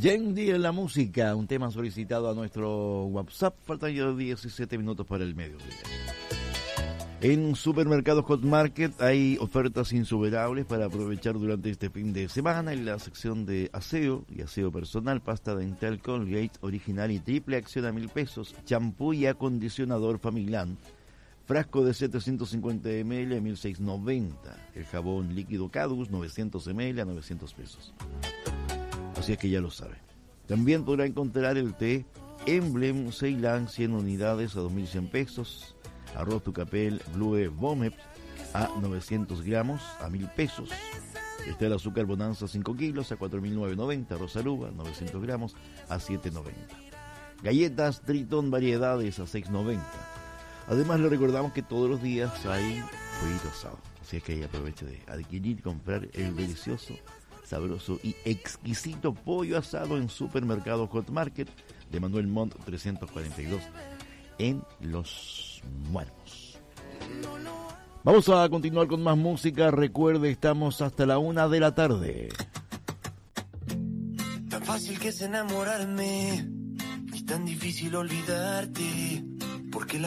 Yendi en la música, un tema solicitado a nuestro WhatsApp. Faltan ya 17 minutos para el mediodía. En Supermercados Hot Market hay ofertas insuperables para aprovechar durante este fin de semana. En la sección de aseo y aseo personal, pasta dental Colgate original y triple acción a 1.000 pesos. Champú y acondicionador Familán, frasco de 750 ml a 1.690. El jabón líquido Cadus 900 ml a 900 pesos. Así es que ya lo sabe. También podrá encontrar el té Emblem Ceilán 100 unidades a 2.100 pesos. Arroz Tucapel Blue Bomep a 900 gramos a 1.000 pesos. Está el azúcar Bonanza 5 kilos a 4.990. Arroz Aruba 900 gramos a 7.90. Galletas Triton variedades a 6.90. Además le recordamos que todos los días hay pollito asado. Así es que ahí aproveche de adquirir y comprar el delicioso, sabroso y exquisito pollo asado en Supermercado Hot Market de Manuel Montt 342 en Los Muertos. Vamos a continuar con más música. Recuerde, estamos hasta la 1 de la tarde. Tan fácil que es enamorarme y tan difícil olvidarte, porque